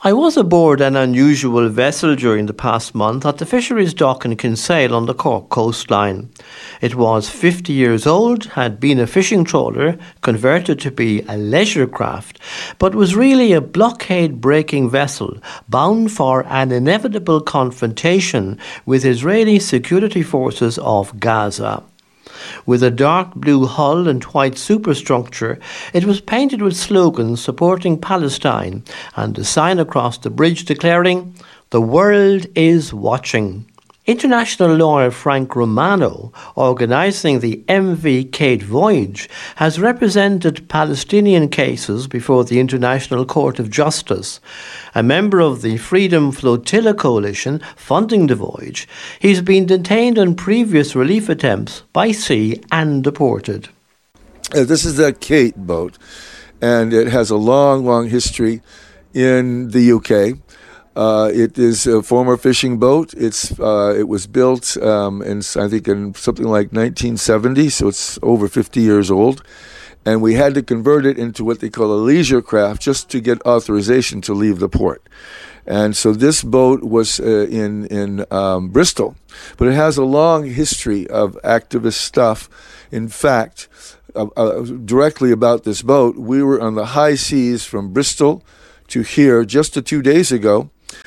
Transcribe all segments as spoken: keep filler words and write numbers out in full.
I was aboard an unusual vessel during the past month at the Fisheries Dock in Kinsale on the Cork coastline. It was fifty years old, had been a fishing trawler, converted to be a leisure craft, but was really a blockade-breaking vessel bound for an inevitable confrontation with Israeli security forces off Gaza. With a dark blue hull and white superstructure, it was painted with slogans supporting Palestine and a sign across the bridge declaring, "The world is watching." International lawyer Frank Romano, organising the M V Kate voyage, has represented Palestinian cases before the International Court of Justice. A member of the Freedom Flotilla Coalition funding the voyage, he's been detained on previous relief attempts by sea and deported. Uh, this is the Kate boat, and it has a long, long history in the U K. Uh, it is a former fishing boat. It's uh, it was built um, in I think in something like nineteen seventy, so it's over fifty years old. And we had to convert it into what they call a leisure craft just to get authorization to leave the port. And so this boat was uh, in in um, Bristol, but it has a long history of activist stuff. In fact, uh, uh, directly about this boat, we were on the high seas from Bristol to here just a two days ago.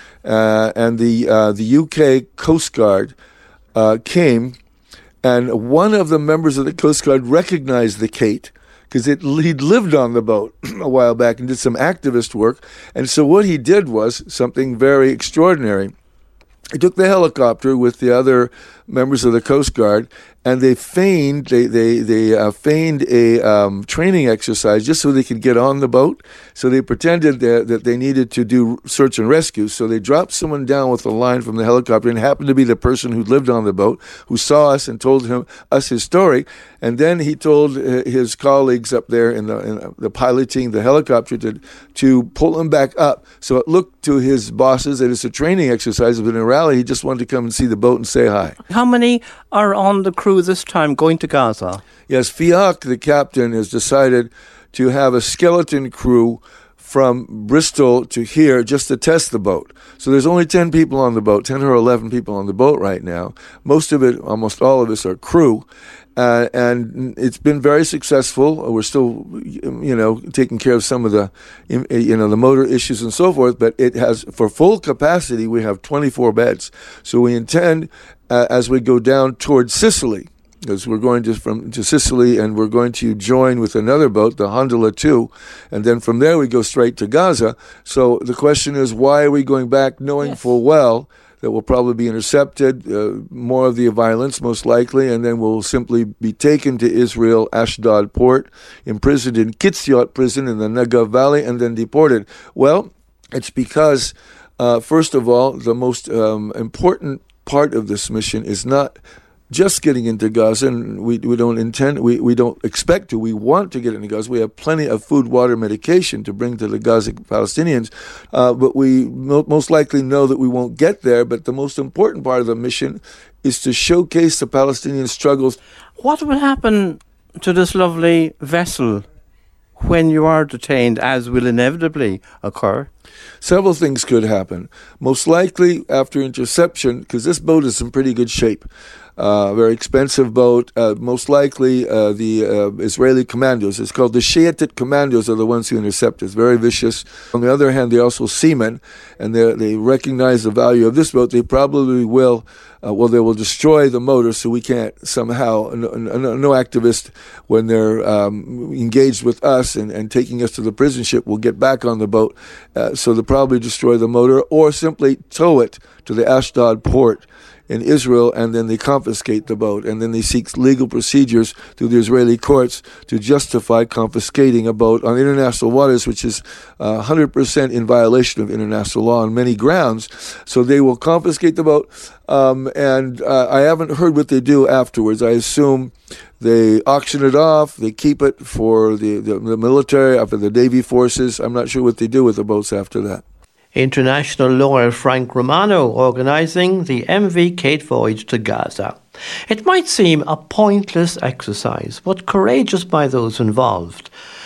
Uh, and the uh, the U K Coast Guard uh, came, and one of the members of the Coast Guard recognized the Kate because he'd lived on the boat a while back and did some activist work. And so what he did was something very extraordinary. He took the helicopter with the other members of the Coast Guard, and they feigned they they they uh, feigned a um, training exercise just so they could get on the boat. So they pretended that, that they needed to do search and rescue. So they dropped someone down with a line from the helicopter, and it happened to be the person who lived on the boat, who saw us and told him us his story. And then he told uh, his colleagues up there in the, in the piloting the helicopter to to pull him back up. So it looked to his bosses that it's a training exercise, but in reality, he just wanted to come and see the boat and say hi. How many are on the crew this time going to Gaza? Yes, Fiach, the captain, has decided to have a skeleton crew from Bristol to here just to test the boat. So there's only ten people on the boat, ten or eleven people on the boat right now. Most of it, almost all of us, are crew. Uh, and it's been very successful. We're still, you know, taking care of some of the, you know, the motor issues and so forth. But it has, for full capacity, we have twenty-four beds. So we intend, uh, as we go down towards Sicily, because we're going to from to Sicily, and we're going to join with another boat, the Hondola two, and then from there we go straight to Gaza. So the question is, why are we going back, knowing yes. full well that will probably be intercepted, uh, more of the violence most likely, and then we'll simply be taken to Israel, Ashdod port, imprisoned in Kitziyot prison in the Negev Valley, and then deported. Well, it's because, uh, first of all, the most um, important part of this mission is not just getting into Gaza, and we we don't intend, we, we don't expect to, we want to get into Gaza. We have plenty of food, water, medication to bring to the Gaza Palestinians, uh, but we mo- most likely know that we won't get there. But the most important part of the mission is to showcase the Palestinian struggles. What will happen to this lovely vessel when you are detained, as will inevitably occur? Several things could happen. Most likely after interception, because this boat is in pretty good shape. Uh, very expensive boat. Uh, most likely uh, the uh, Israeli commandos, it's called the Shiite commandos, are the ones who intercept us. Very vicious. On the other hand, they're also seamen, and they they recognize the value of this boat. They probably will, uh, well, they will destroy the motor so we can't somehow, no, no, no activist, when they're um, engaged with us and, and taking us to the prison ship, will get back on the boat. Uh, so they'll probably destroy the motor or simply tow it to the Ashdod port in Israel, and then they confiscate the boat, and then they seek legal procedures through the Israeli courts to justify confiscating a boat on international waters, which is uh, one hundred percent in violation of international law on many grounds. So they will confiscate the boat, um, and uh, I haven't heard what they do afterwards. I assume they auction it off, they keep it for the, the, the military, for the Navy forces. I'm not sure what they do with the boats after that. International lawyer Frank Romano organising the M V Kate voyage to Gaza. It might seem a pointless exercise, but courageous by those involved.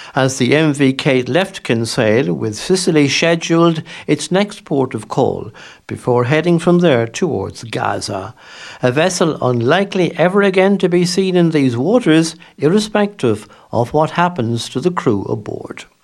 as the M V Kate left Kinsale, with Sicily scheduled its next port of call before heading from there towards Gaza. A vessel unlikely ever again to be seen in these waters, irrespective of what happens to the crew aboard.